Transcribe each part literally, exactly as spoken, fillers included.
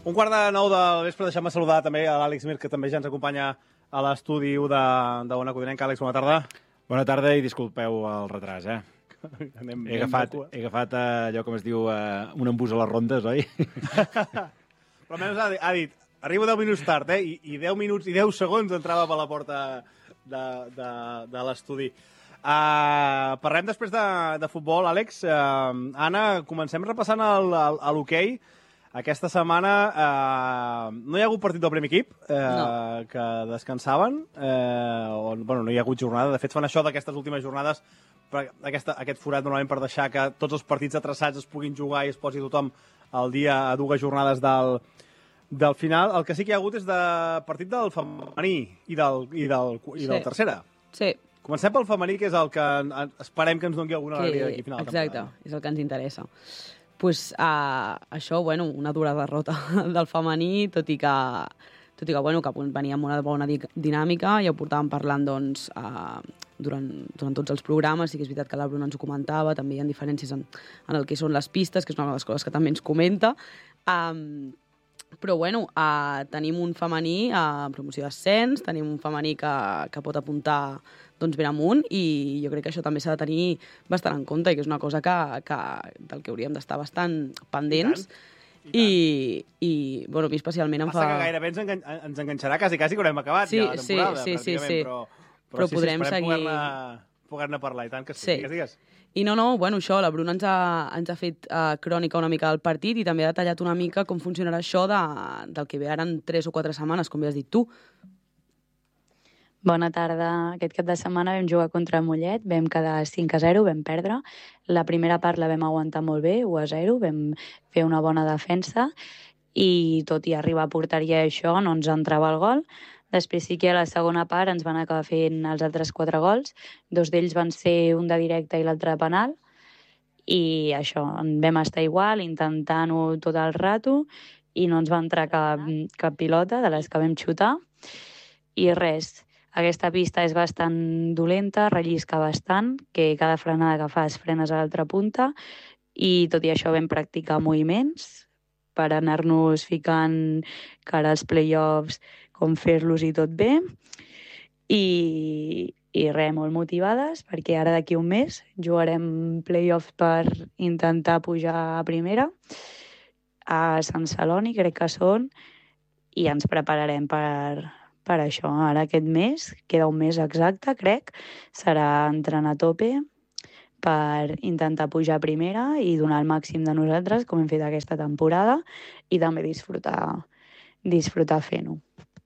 Un quart de nou del vespre, deixem-me saludar també a l'Àlex Mir, que també ja ens acompanya a l'estudi u de, de Ona Codinenca. Àlex, bona tarda. Bona tarda i disculpeu el retras, eh? anem, he agafat, he agafat uh, allò com es diu, uh, un embús a les rondes, oi? Però almenys ha, ha dit, arribo deu minuts tard, eh? I, i deu minuts i deu segons entrava per la porta de, de, de l'estudi. Uh, parlem després de, de futbol, Àlex. Uh, Anna, comencem repassant el, el, el l'hoquei. Aquesta setmana uh, no hi ha hagut partit del primer equip, uh, no. que descansaven, uh, on, bueno, no hi ha hagut jornada. De fet, fan això d'aquestes últimes jornades, aquesta, aquest forat normalment per deixar que tots els partits atrasats es puguin jugar i es posi tothom al dia a dues jornades del, del final. El que sí que hi ha hagut és de partit del femení i del, i del, i sí. del tercera. Sí. Comencem pel femení, que és el que esperem que ens doni alguna alegria d'aquí final. Exacte, és el que ens interessa. Pues, uh, això, bueno, una dura derrota del femení, tot i que, tot i que, bueno, que venia amb una bona dinàmica, ja ho portàvem parlant doncs, uh, durant, durant tots els programes. Sí que és veritat que la Bruna ens ho comentava, també hi ha diferències en, en el que són les pistes, que és una de les coses que també ens comenta. Um, però, bueno, uh, tenim un femení a uh, promoció d'ascens, tenim un femení que, que pot apuntar doncs ben amunt, i jo crec que això també s'ha de tenir bastant en compte, i que és una cosa que, que, del que hauríem d'estar bastant pendents. I, tant, i, tant. i, i bueno, a mi especialment em Passa fa... que gairebé ens, engan ens enganxarà quasi, quasi que haurem acabat sí, ja la temporada, sí, sí, sí, sí. però, però, però sí, podrem sí, seguir... poder-ne poder parlar, i tant que sí. sí. Digues, digues. I no, no, bueno, això, la Bruna ens ha, ens ha fet uh, crònica una mica del partit i també ha detallat una mica com funcionarà això de, del que ve ara en tres o quatre setmanes, com ja has dit tu. Bona tarda. Aquest cap de setmana vam jugar contra Mollet, vam quedar cinc a zero, vam perdre. La primera part la vam aguantar molt bé, u a zero, vam fer una bona defensa i tot i arribar a porteria això no ens entrava el gol. Després sí que a la segona part ens van acabar fent els altres quatre gols. Dos d'ells van ser un de directe i l'altre de penal. I això, vam estar igual, intentant-ho tot el rato, i no ens va entrar cap, cap pilota de les que vam xutar. I res, aquesta pista és bastant dolenta, rellisca bastant, que cada frenada que fas frenes a l'altra punta, i tot i això vam practicar moviments per anar-nos ficant cara als play-offs, com fer-los i tot bé. I, i res, molt motivades, perquè ara d'aquí un mes jugarem play-offs per intentar pujar a primera, a Sant Celoni, crec que són, i ens prepararem per, per això. Ara aquest mes, queda un mes exacte, crec, serà entrenar a tope per intentar pujar a primera i donar el màxim de nosaltres, com hem fet aquesta temporada, i també disfrutar, disfrutar fent-ho.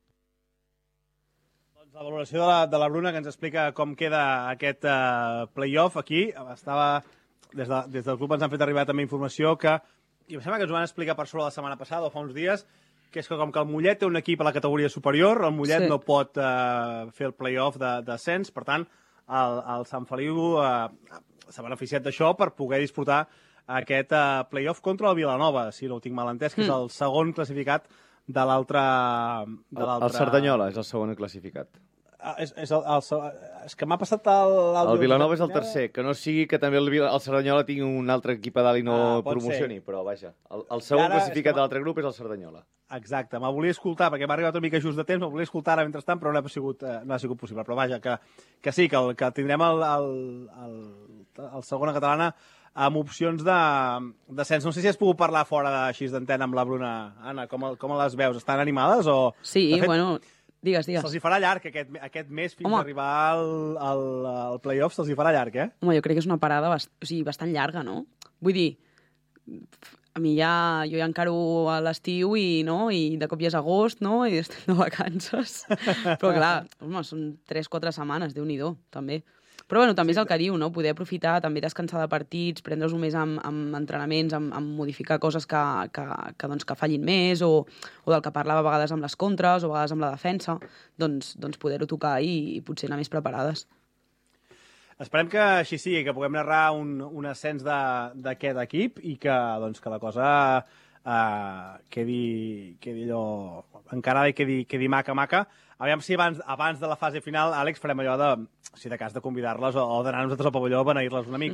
La valoració de la, de la Bruna, que ens explica com queda aquest uh, play-off aquí. Estava, des, de, des del club ens han fet arribar també informació que, i em sembla que ens ho van explicar per sobre la setmana passada o fa uns dies, que és que com que el Mollet té un equip a la categoria superior, el Mollet sí. no pot uh, fer el play-off d'ascens, per tant, el, el Sant Feliu uh, s'ha beneficiat d'això per poder disputar aquest uh, play-off contra el Vilanova, si no ho tinc mal entès, que mm. és el segon classificat de l'altre... El, el Cerdanyola és el segon classificat. Ah, és, és, el, el, és que m'ha passat el... El Vilanova és el tercer, que no sigui que també el, el Cerdanyola tingui un altre equip a dalt i no ah, promocioni, ser. Però vaja, el, el segon ara, classificat de l'altre grup és el Cerdanyola. Exacte, me volia escoltar, perquè m'ha arribat una mica just de temps, me volia escoltar ara mentrestant, però no ha sigut, eh, no ha sigut possible. Però vaja, que, que sí, que, el, que tindrem el, el, el, el segona catalana amb opcions d'ascens. No sé si has pogut parlar fora així d'antena amb la Bruna. Anna, com, com les veus? Estan animades o...? Sí, fet, bueno, digues, digues. Se'ls hi farà llarg aquest, aquest mes fins Home. a arribar al, al, al play-off, se'ls hi farà llarg, eh? Home, jo crec que és una parada bast... o sigui, bastant llarga, no? Vull dir, a mi ja... Jo ja encaro a l'estiu i, no? I de cop ja és agost, no? I estem de vacances. Però clar, home, són tres quatre setmanes, Déu-n'hi-do, també. Però bueno, també és el que diu, no? Poder aprofitar, també descansar de partits, prendre's-ho més amb, amb entrenaments, amb, amb modificar coses que, que, que, doncs, que fallin més, o, o del que parlava a vegades amb les contres, o a vegades amb la defensa, doncs, doncs poder-ho tocar i, i potser anar més preparades. Esperem que així sigui, que puguem narrar un, un ascens d'aquest equip i que, doncs, que la cosa uh, quedi, quedi allò encarada i quedi, quedi maca, maca. Aviam si abans, abans de la fase final, Àlex, farem allò de, si de cas, de convidar-les o, o d'anar nosaltres al pavelló a beneir-les una mica.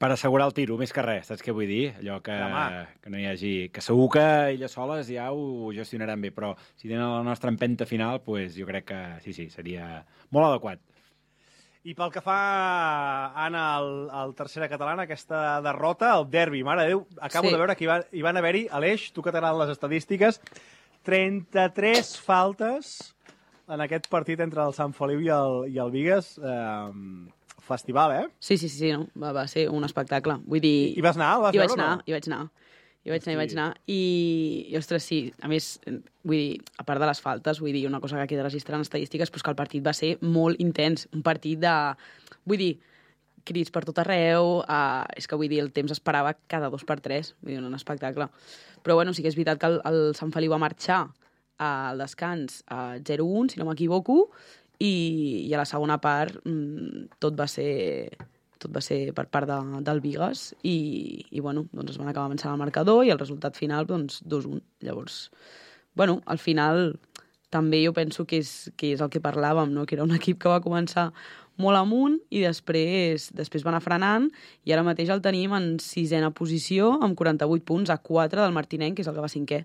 per assegurar el tiro, més que res, saps què vull dir? Allò que, que no hi hagi... Que segur que elles soles ja ho gestionaran bé, però si tenen la nostra empenta final, pues, jo crec que sí, sí, seria molt adequat. I pel que fa, Anna, al, al tercera catalana, aquesta derrota, el derbi, mare de Déu, acabo Sí. de veure que hi, va, hi van haver-hi, Aleix, tu que t'agraden les estadístiques, trenta-tres faltes en aquest partit entre el Sant Feliu i el, i el Bigues. Eh, festival, eh? Sí, sí, sí, sí, no? va, va ser un espectacle. Vull dir... I vas anar? El vas Hi vaig veure o anar, no? hi vaig anar. Hi vaig anar, hi Hosti. vaig anar. I, i, ostres, sí, a més, vull dir, a part de les faltes, vull dir, una cosa que queda registrada en estadístiques, doncs que el partit va ser molt intens. Un partit de... Vull dir, crits per tot arreu, uh, és que vull dir, el temps es parava cada dos per tres, vull dir, un espectacle. Però bueno, sí que és veritat que el, el Sant Feliu va marxar al descans a zero un, si no m'equivoco, i, i a la segona part mmm, tot va ser tot va ser per part de, del Bigues i, i bueno, doncs es van acabar avançant al marcador i el resultat final, doncs, dos un. Llavors, bueno, al final també jo penso que és, que és el que parlàvem, no? Que era un equip que va començar molt amunt i després, després va anar frenant i ara mateix el tenim en sisena posició amb quaranta-vuit punts a quatre del Martinenc, que és el que va cinquè.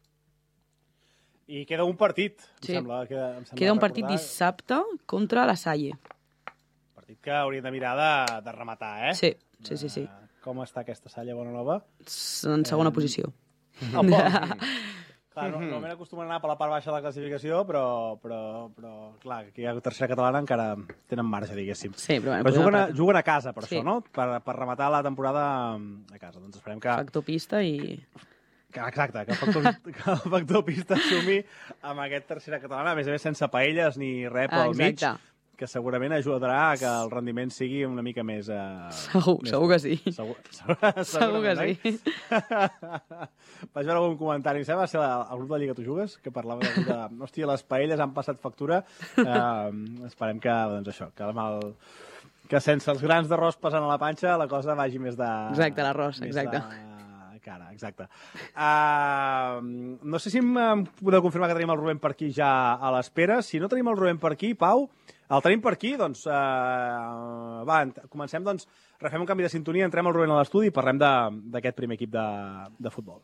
I queda un partit, em Sí. sembla. Queda, em sembla Queda un partit recordar. dissabte contra la Salle. Partit que hauríem de mirar de, de rematar, eh? Sí, sí, sí, sí. Uh, com està aquesta Salla Bonanova? En segona Eh, posició. Ah, bon. Clar, no, no m'he acostumat a anar per la part baixa de la classificació, però, però, però clar, aquí a tercera catalana encara tenen marge, diguéssim. Sí, però bueno, Però podem juguen a, apretar. juguen a casa, per Sí. això, no? Per, per rematar la temporada a casa. Doncs esperem que... Factor pista i... que exacte, que el factor, que el factor pista sumi amb aquest tercera catalana, a més a més sense paelles ni res Ah, pel mig, exacte. que segurament ajudarà a que el rendiment sigui una mica més... Uh, Segur, més segur que sí. Segur, segur, Segur que segurament, sí. oi? Vaig veure algun comentari, em sembla que va ser el, el grup de Lliga Tu Jugues, que parlava de, de hòstia, les paelles han passat factura. Uh, esperem que, doncs això, que amb el, que sense els grans d'arròs passant a la panxa la cosa vagi més de... Exacte, l'arròs, més exacte. De cara, exacte. Uh, no sé si em, em podeu confirmar que tenim el Rubén per aquí ja a l'espera. Si no tenim el Rubén per aquí, Pau, el tenim per aquí, doncs uh, va, comencem, doncs, refem un canvi de sintonia, entrem al Rubén a l'estudi i parlem d'aquest primer equip de, de futbol.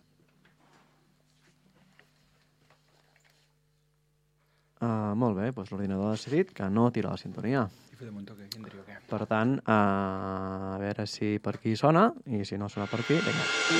Uh, molt bé, doncs l'ordinador ha decidit que no tira la sintonia. Per tant, uh, a veure si per aquí sona, i si no sona per aquí, vinga.